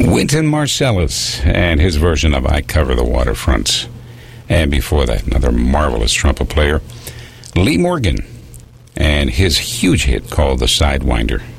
Wynton Marsalis and his version of I Cover the Waterfront. And before that, another marvelous trumpet player, Lee Morgan, and his huge hit called The Sidewinder.